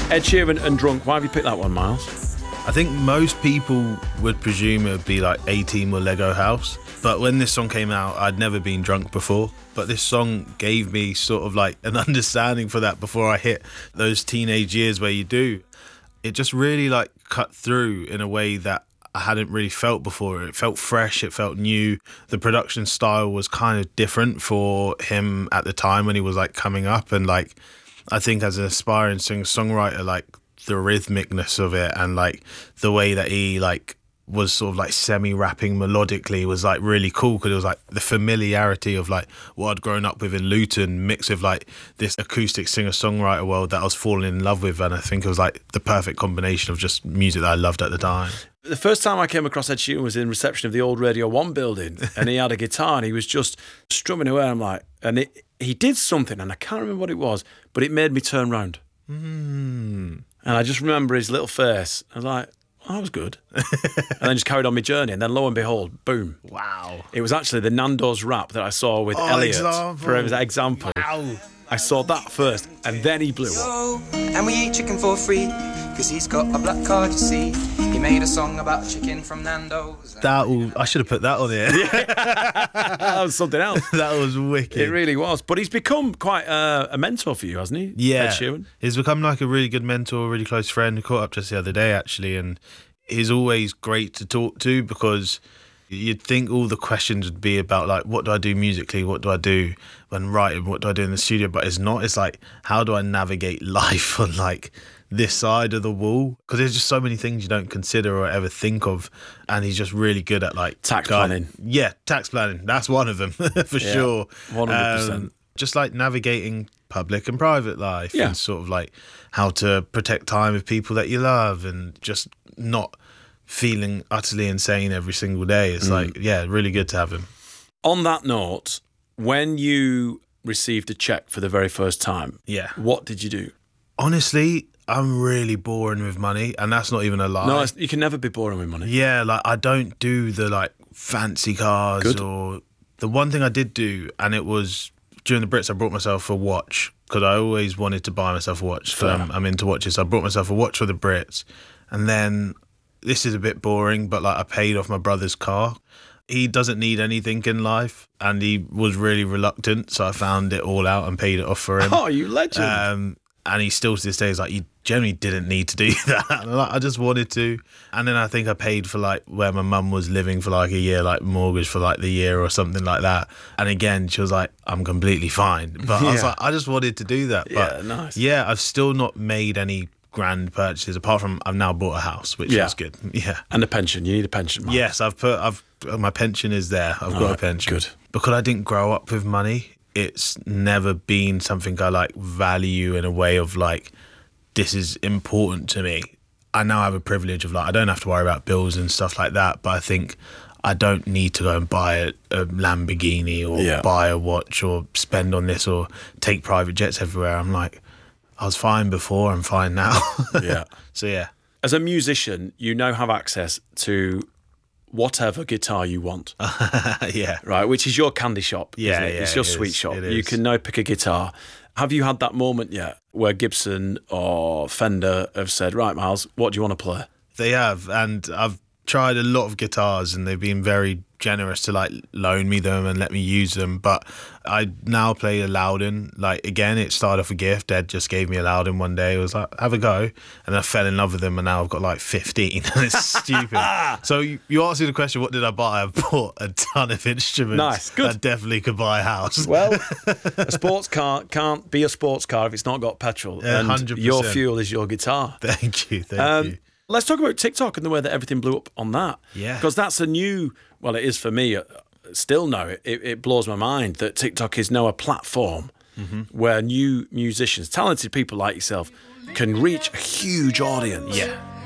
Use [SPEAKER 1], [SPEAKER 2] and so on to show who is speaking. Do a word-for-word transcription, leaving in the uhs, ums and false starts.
[SPEAKER 1] Ed Sheeran and Drunk. Why have you picked that one, Miles?
[SPEAKER 2] I think most people would presume it would be like A-Team or Lego House. But when this song came out, I'd never been drunk before. But this song gave me sort of like an understanding for that before I hit those teenage years where you do. It just really like cut through in a way that I hadn't really felt before. It felt fresh, it felt new. The production style was kind of different for him at the time when he was like coming up. And like, I think as an aspiring singer-songwriter, like the rhythmicness of it and like the way that he like was sort of like semi-rapping melodically was like really cool, because it was like the familiarity of like what I'd grown up with in Luton mixed with like this acoustic singer-songwriter world that I was falling in love with. And I think it was like the perfect combination of just music that I loved at the time.
[SPEAKER 1] The first time I came across Ed Sheeran was in reception of the old Radio One building, and he had a guitar and he was just strumming away. I'm like, and it, he did something, and I can't remember what it was, but it made me turn round.
[SPEAKER 2] Mm.
[SPEAKER 1] And I just remember his little face. I was like, oh, that was good. And then just carried on my journey, and then lo and behold, boom.
[SPEAKER 2] Wow.
[SPEAKER 1] It was actually the Nando's rap that I saw with
[SPEAKER 2] Oh,
[SPEAKER 1] Elliot.
[SPEAKER 2] example.
[SPEAKER 1] For example.
[SPEAKER 2] Wow.
[SPEAKER 1] I saw that first, and then he blew up.
[SPEAKER 3] And we eat chicken for free, cause he's got a black card, you see. He made a song about chicken from Nando's.
[SPEAKER 2] That will, I should have put that on there.
[SPEAKER 1] That was something else.
[SPEAKER 2] That was wicked.
[SPEAKER 1] It really was. But he's become quite uh, a mentor for you, hasn't he?
[SPEAKER 2] Yeah.
[SPEAKER 1] Ed Sheeran.
[SPEAKER 2] He's become like a really good mentor, a really close friend. We caught up just the other day, actually, and he's always great to talk to, because you'd think all the questions would be about like, what do I do musically? What do I do when writing? What do I do in the studio? But it's not. It's like, how do I navigate life on like this side of the wall? Because there's just so many things you don't consider or ever think of. And he's just really good at like
[SPEAKER 1] Tax
[SPEAKER 2] guiding.
[SPEAKER 1] planning.
[SPEAKER 2] Yeah, tax planning. That's one of them for
[SPEAKER 1] Yeah,
[SPEAKER 2] sure.
[SPEAKER 1] one hundred percent.
[SPEAKER 2] Um, just like navigating public and private life,
[SPEAKER 1] Yeah.
[SPEAKER 2] and sort of like how to protect time with people that you love, and just not feeling utterly insane every single day. It's like, yeah, really good to have him.
[SPEAKER 1] On that note, when you received a check for the very first time,
[SPEAKER 2] Yeah.
[SPEAKER 1] what did you do?
[SPEAKER 2] Honestly, I'm really boring with money, and that's not even a lie.
[SPEAKER 1] No, it's, you can never be boring with money.
[SPEAKER 2] Yeah, like I don't do the like fancy cars.
[SPEAKER 1] Good.
[SPEAKER 2] Or the one thing I did do, and it was during the Brits, I brought myself a watch, because I always wanted to buy myself a watch. So I'm, I'm into watches. So I brought myself a watch for the Brits, and then this is a bit boring, but like I paid off my brother's car. He doesn't need anything in life, and he was really reluctant, so I found it all out and paid it off for him.
[SPEAKER 1] Oh, you legend.
[SPEAKER 2] Um, and he still to this day is like, you generally didn't need to do that. And I'm like, I just wanted to. And then I think I paid for like where my mum was living for like a year, like mortgage for like the year or something like that. And again, she was like, I'm completely fine. But I was
[SPEAKER 1] Yeah.
[SPEAKER 2] like, I just wanted to do that. But
[SPEAKER 1] Yeah, nice.
[SPEAKER 2] yeah, I've still not made any grand purchases, apart from I've now bought a house, which
[SPEAKER 1] Yeah.
[SPEAKER 2] is good. Yeah.
[SPEAKER 1] And a pension. You need a pension, Mark.
[SPEAKER 2] Yes, I've put, I've, my pension is there. I've got
[SPEAKER 1] Alright,
[SPEAKER 2] a pension.
[SPEAKER 1] good.
[SPEAKER 2] Because I didn't grow up with money, it's never been something I like value in a way of like, this is important to me. I now have a privilege of like, I don't have to worry about bills and stuff like that, but I think I don't need to go and buy a, a Lamborghini or
[SPEAKER 1] Yeah.
[SPEAKER 2] buy a watch or spend on this or take private jets everywhere. I'm like, I was fine before, I'm fine now.
[SPEAKER 1] Yeah.
[SPEAKER 2] So yeah.
[SPEAKER 1] As a musician, you now have access to whatever guitar you want,
[SPEAKER 2] Yeah.
[SPEAKER 1] right? Which is your candy shop.
[SPEAKER 2] Yeah,
[SPEAKER 1] isn't it?
[SPEAKER 2] yeah,
[SPEAKER 1] It's your
[SPEAKER 2] it
[SPEAKER 1] sweet
[SPEAKER 2] is,
[SPEAKER 1] shop.
[SPEAKER 2] it
[SPEAKER 1] You
[SPEAKER 2] is.
[SPEAKER 1] can now pick a guitar. Have you had that moment yet where Gibson or Fender have said, right, Miles, what do you want to play?
[SPEAKER 2] They have, and I've tried a lot of guitars, and they've been very generous to like loan me them and let me use them. But I now play a Loudon. Like again, it started off a gift. Ed just gave me a Loudon one day. It was like, have a go, and I fell in love with them, and now I've got like fifteen. And it's stupid. So you, you asked me the question, what did I buy? I bought a ton of instruments.
[SPEAKER 1] Nice, good.
[SPEAKER 2] That definitely could buy a house.
[SPEAKER 1] Well, a sports car can't be a sports car if it's not got petrol.
[SPEAKER 2] Yeah,
[SPEAKER 1] and
[SPEAKER 2] one hundred percent.
[SPEAKER 1] your fuel is your guitar.
[SPEAKER 2] Thank you, thank
[SPEAKER 1] Um,
[SPEAKER 2] you.
[SPEAKER 1] let's talk about TikTok and the way that everything blew up on that.
[SPEAKER 2] Yeah.
[SPEAKER 1] Because that's a new, well, it is for me, uh, still now, it, it blows my mind that TikTok is now a platform
[SPEAKER 2] Mm-hmm.
[SPEAKER 1] where new musicians, talented people like yourself, can reach a huge audience.
[SPEAKER 2] Yeah.